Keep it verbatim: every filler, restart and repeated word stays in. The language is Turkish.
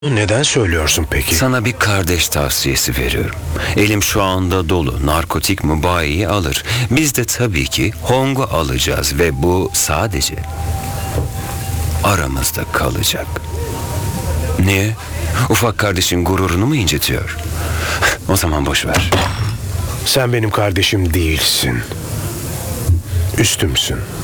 Neden söylüyorsun peki? Sana bir kardeş tavsiyesi veriyorum. Elim şu anda dolu. Narkotik Mubai'yi alır. Biz de tabii ki Hong'u alacağız ve bu sadece aramızda kalacak. Niye? Ufak kardeşin gururunu mu incitiyor? O zaman boş ver. Sen benim kardeşim değilsin. Üstümsün.